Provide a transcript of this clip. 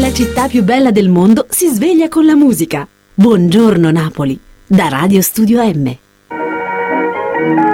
La città più bella del mondo si sveglia con la musica. Buongiorno Napoli, da Radio Studio M.